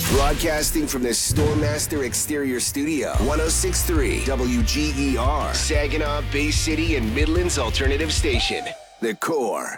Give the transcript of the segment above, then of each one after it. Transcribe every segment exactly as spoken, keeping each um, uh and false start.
Broadcasting from the Stormmaster Exterior Studio, one oh six point three W G E R, Saginaw, Bay City, and Midland's alternative station, The Core.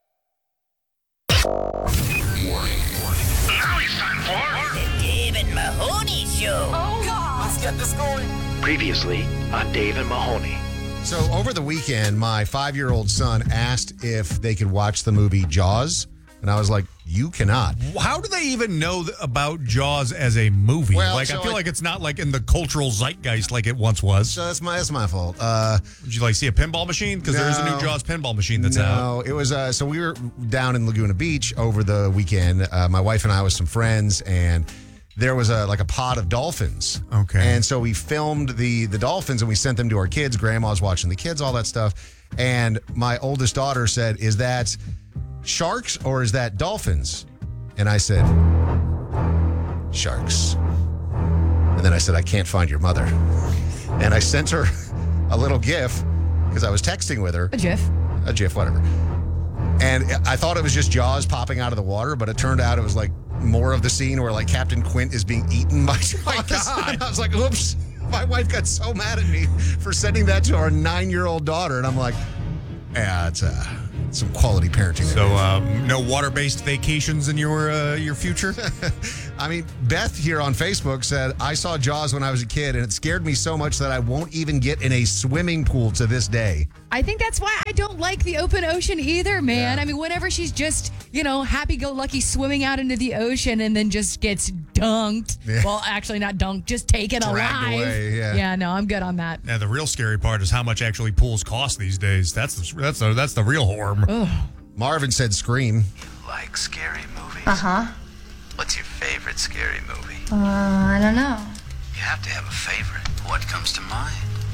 Warning. Now it's time for The Dave and Mahoney Show. Oh, God. Let's get this going. Previously on Dave and Mahoney. So over the weekend, my five-year-old son asked if they could watch the movie Jaws, and I was like, you cannot. How do they even know th- about Jaws as a movie? Well, like, so I feel I- like it's not like in the cultural zeitgeist like it once was. So that's my that's my fault. Uh, Did you like see a pinball machine? Because there is a new No. Jaws pinball machine that's out. no, it was uh, so we were down in Laguna Beach over the weekend. Uh, my wife and I with some friends, and there was a like a pod of dolphins. Okay. And so we filmed the the dolphins and we sent them to our kids. Grandma's watching the kids, all that stuff. And my oldest daughter said, "Is that sharks or is that dolphins?" And I said, "Sharks." And then I said, "I can't find your mother." And I sent her a little GIF because I was texting with her. A GIF. A GIF, whatever. And I thought it was just Jaws popping out of the water, but it turned out it was like more of the scene where like Captain Quint is being eaten by Jaws. my God. And I was like, oops. My wife got so mad at me for sending that to our nine-year-old daughter. And I'm like, yeah, it's uh, some quality parenting. So, uh, no water-based vacations in your uh, your future? I mean, Beth here on Facebook said, I saw Jaws when I was a kid, and it scared me so much that I won't even get in a swimming pool to this day. I think that's why I don't like the open ocean either, man. Yeah. I mean, whenever she's just, you know, happy-go-lucky swimming out into the ocean and then just gets dunked. Yeah. Well, actually not dunked, just taken Dragged alive. away, yeah. yeah, no, I'm good on that. Now, the real scary part is how much actually pools cost these days. That's the, that's the, that's the real horror. Marvin said Scream. Like scary movies? Uh-huh. What's your favorite scary movie? Uh, I don't know. You have to have a favorite. What comes to mind?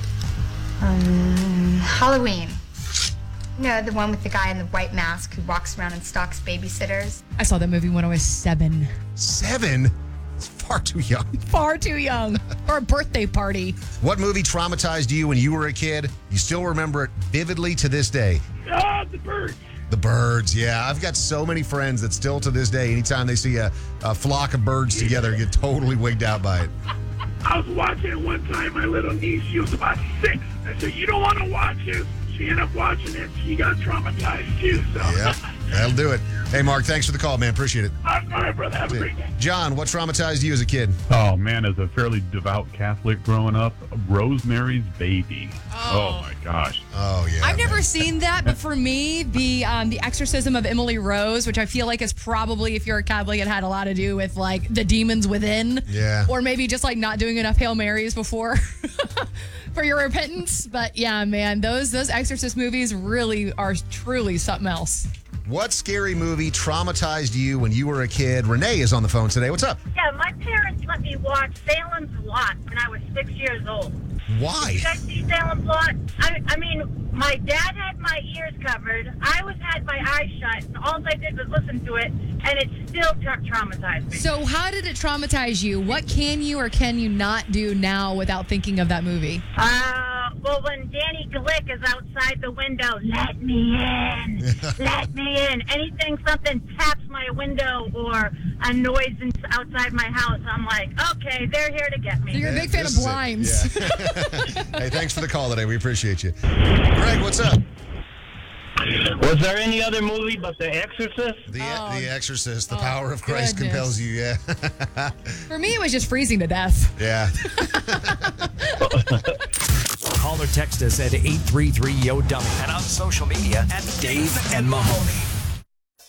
Um, Halloween. No, the one with the guy in the white mask who walks around and stalks babysitters. I saw that movie when I was seven. Seven? It's far too young. Far too young for a birthday party. What movie traumatized you when you were a kid? You still remember it vividly to this day. Ah, the birds. The birds, yeah. I've got so many friends that still to this day, anytime they see a, a flock of birds together, get totally wigged out by it. I was watching it one time. My little niece, she was about six. I said, you don't want to watch this. She ended up watching it. She got traumatized, too. So. Yeah, that'll do it. Hey, Mark, thanks for the call, man. Appreciate it. All right, brother. Have a great day. John, what traumatized you as a kid? Oh, man, as a fairly devout Catholic growing up, Rosemary's Baby. Oh, my gosh. Oh, yeah. I've never man. seen that, but for me, the um, the exorcism of Emily Rose, which I feel like is probably, if you're a Catholic, it had a lot to do with like the demons within. Yeah. Or maybe just like not doing enough Hail Marys before for your repentance. But yeah, man, those those exorcist movies really are truly something else. What scary movie traumatized you when you were a kid? Renee is on the phone today. What's up? Yeah, my parents let me watch Salem's Lot when I was six years old. Why? You guys see Salem's Lot? I, I mean, my dad had my ears covered. I was had my eyes shut, and all I did was listen to it, and it still tra- traumatized me. So how did it traumatize you? What can you or can you not do now without thinking of that movie? Uh, well, when Danny Glick is outside the window, let me in, let me in. Anything, something taps my window or a noise in, outside my house, I'm like, okay, they're here to get me. So you're a big fan of This is it. Blinds. Yeah. Hey, thanks for the call today. We appreciate you. Greg, what's up? Was there any other movie but The Exorcist? The Oh. The Exorcist, the Oh, power of Christ goodness. compels you. Yeah. For me, it was just freezing to death. Yeah. Call or text us at eight three three, Y O, dummy. And on social media at Dave and Mahoney.